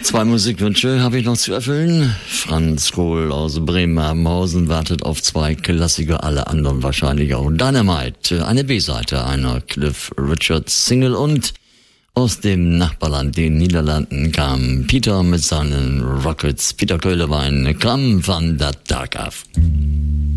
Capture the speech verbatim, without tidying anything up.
Zwei Musikwünsche habe ich noch zu erfüllen. Franz Kohl aus Bremerhavenhausen wartet auf zwei Klassiker, alle anderen wahrscheinlich auch. Dynamite, eine B-Seite einer Cliff Richards Single, und aus dem Nachbarland, den Niederlanden, kam Peter mit seinen Rockets. Peter Köhlewein kam van der Tag af.